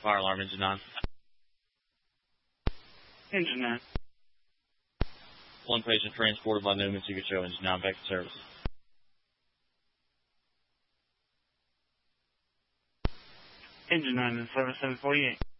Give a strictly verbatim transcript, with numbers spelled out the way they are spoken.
Fire alarm, engine nine. Engine nine. One patient transported by Newman Secret Show, engine nine, back to service. Engine nine and service seven forty-eight.